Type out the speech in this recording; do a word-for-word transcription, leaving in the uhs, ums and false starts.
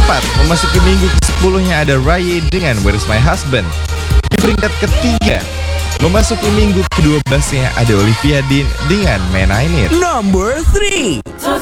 keempat, memasuki minggu ke sepuluh-nya ada Raya dengan Where's My Husband. Di peringkat ketiga, memasuki minggu ke dua belas-nya ada Olivia Dean dengan Man I Need. Number three.